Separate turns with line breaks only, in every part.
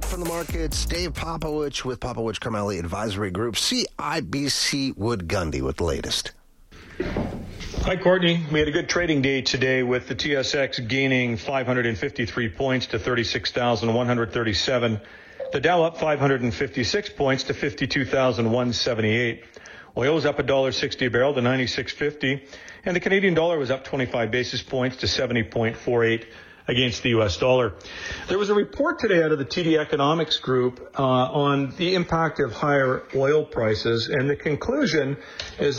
Live from the markets, Dave Popowich with Popowich Carmelli Advisory Group, CIBC Wood Gundy with the latest.
Hi, Courtney. We had a good trading day today with the TSX gaining 553 points to 36,137. The Dow up 556 points to 52,178. Oil was up $1.60 a barrel to 96.50, and the Canadian dollar was up 25 basis points to 70.48 against the U.S. dollar. There was a report today out of the TD Economics Group on the impact of higher oil prices, and the conclusion is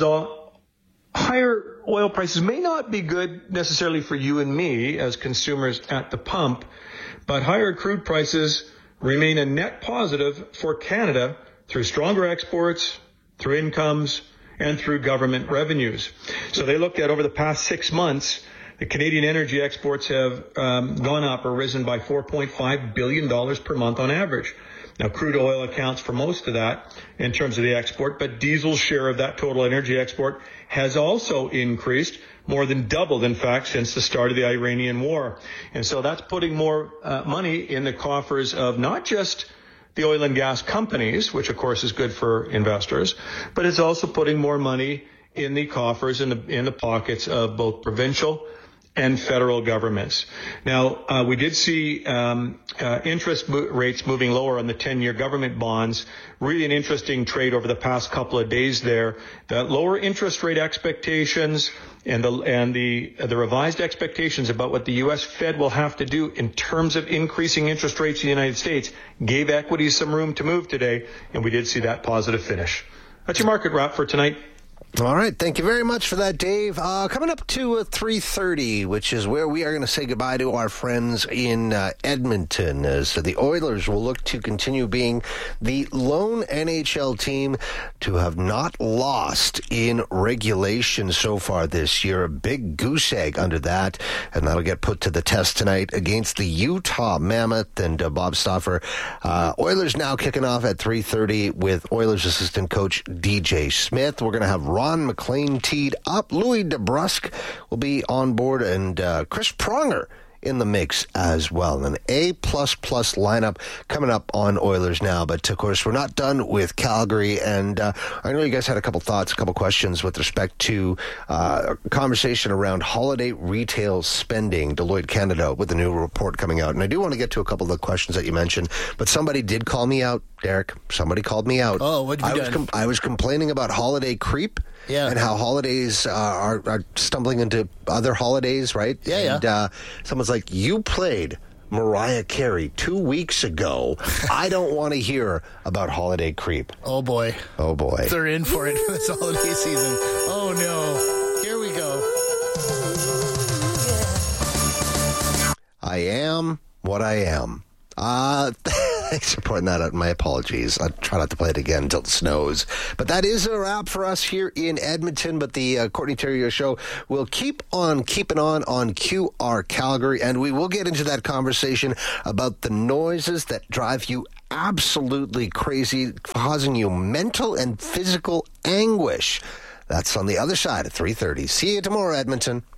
higher oil prices may not be good necessarily for you and me as consumers at the pump, but higher crude prices remain a net positive for Canada through stronger exports, through incomes, and through government revenues. So they looked at over the past 6 months, the Canadian energy exports have gone up or risen by $4.5 billion per month on average. Now, crude oil accounts for most of that in terms of the export, but diesel's share of that total energy export has also increased, more than doubled, in fact, since the start of the Iranian war. And so that's putting more money in the coffers of not just the oil and gas companies, which of course is good for investors, but it's also putting more money in the coffers, in the pockets of both provincial and federal governments. Now, we did see interest rates moving lower on the 10-year government bonds. Really an interesting trade over the past couple of days there. The lower interest rate expectations and the revised expectations about what the U.S. Fed will have to do in terms of increasing interest rates in the United States gave equities some room to move today, and we did see that positive finish. That's your market wrap for tonight.
All right. Thank you very much for that, Dave. Coming up to 3:30, which is where we are going to say goodbye to our friends in Edmonton, as the Oilers will look to continue being the lone NHL team to have not lost in regulation so far this year. A big goose egg under that, and that'll get put to the test tonight against the Utah Mammoth and Bob Stauffer. Oilers now kicking off at 3:30 with Oilers assistant coach DJ Smith. We're going to have Ron McLean teed up. Louis DeBrusque will be on board, and Chris Pronger in the mix as well. An A++ lineup coming up on Oilers now. But, of course, we're not done with Calgary. And I know you guys had a couple thoughts, a couple questions with respect to a conversation around holiday retail spending. Deloitte Canada with a new report coming out. And I do want to get to a couple of the questions that you mentioned. But somebody did call me out, Derek. Somebody called me out.
Oh, what'd you do?
I was complaining about holiday creep.
Yeah.
And how holidays are stumbling into other holidays, right?
Yeah,
and someone's like, you played Mariah Carey 2 weeks ago. I don't want to hear about holiday creep.
Oh, boy.
Oh, boy.
They're in for it for this holiday season. Oh, no. Here we go.
I am what I am. Thanks for pointing that out. My apologies. I'll try not to play it again until it snows. But that is a wrap for us here in Edmonton. But the Courtney Theriault Show will keep on keeping on QR Calgary. And we will get into that conversation about the noises that drive you absolutely crazy, causing you mental and physical anguish. That's on the other side at 3:30. See you tomorrow, Edmonton.